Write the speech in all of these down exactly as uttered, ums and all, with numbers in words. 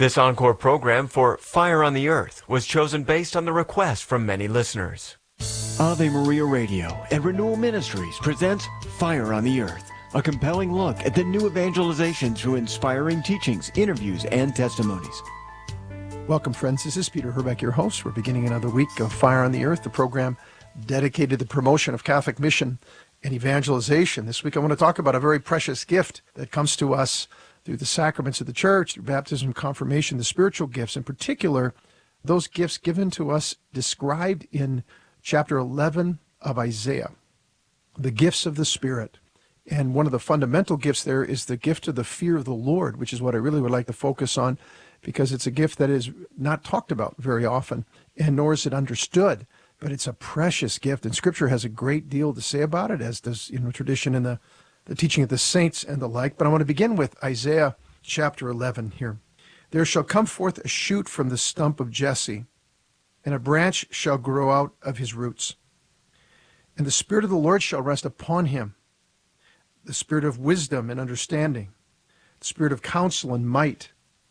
This encore program for Fire on the Earth was chosen based on the request from many listeners. Ave Maria Radio and Renewal Ministries presents Fire on the Earth, a compelling look at the new evangelization through inspiring teachings, interviews, and testimonies. Welcome, friends. This is Peter Herbeck, your host. We're beginning another week of Fire on the Earth, the program dedicated to the promotion of Catholic mission and evangelization. This week I want to talk about a very precious gift that comes to us through the sacraments of the church, through baptism, confirmation, the spiritual gifts, in particular, those gifts given to us described in chapter eleven of Isaiah, the gifts of the Spirit. And one of the fundamental gifts there is the gift of the fear of the Lord, which is what I really would like to focus on, because it's a gift that is not talked about very often, and nor is it understood. But it's a precious gift, and Scripture has a great deal to say about it, as does, you know, tradition in the, the teaching of the saints and the like. But I want to begin with Isaiah chapter eleven here. There shall come forth a shoot from the stump of Jesse, and a branch shall grow out of his roots. And the Spirit of the Lord shall rest upon him, the Spirit of wisdom and understanding, the Spirit of counsel and might,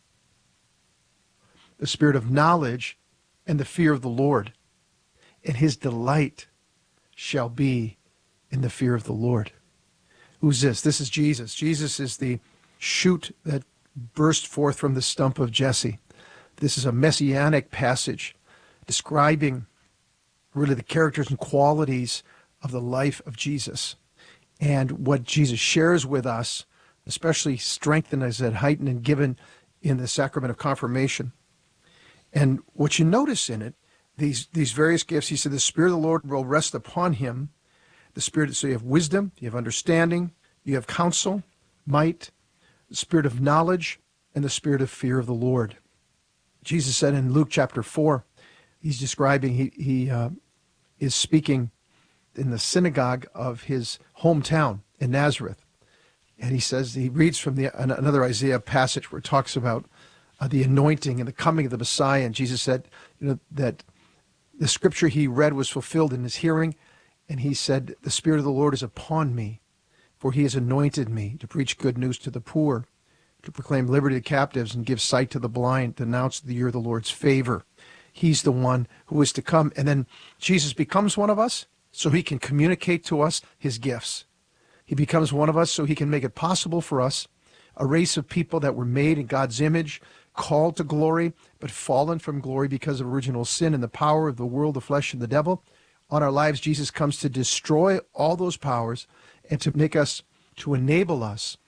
the Spirit of knowledge and the fear of the Lord. And his delight shall be in the fear of the Lord. Who's this? This is Jesus. Jesus is the shoot that burst forth from the stump of Jesse. This is a messianic passage describing really the characters and qualities of the life of Jesus. And what Jesus shares with us, especially strengthened, as I said, heightened and given in the sacrament of confirmation. And what you notice in it, these these various gifts, he said, the Spirit of the Lord will rest upon him. The Spirit, so you have wisdom, you have understanding, you have counsel, might, the Spirit of knowledge, and the Spirit of fear of the Lord. Jesus said in Luke chapter four, he's describing, he, he uh, is speaking in the synagogue of his hometown in Nazareth. And he says, he reads from the another Isaiah passage where it talks about uh, the anointing and the coming of the Messiah. And Jesus said, you know, that the scripture he read was fulfilled in his hearing. And he said, the Spirit of the Lord is upon me, for he has anointed me to preach good news to the poor, to proclaim liberty to captives and give sight to the blind, to announce the year of the Lord's favor. He's the one who is to come. And then Jesus becomes one of us so he can communicate to us his gifts. He becomes one of us so he can make it possible for us, a race of people that were made in God's image, called to glory, but fallen from glory because of original sin and the power of the world, the flesh, and the devil. On our lives, Jesus comes to destroy all those powers and to make us, to enable us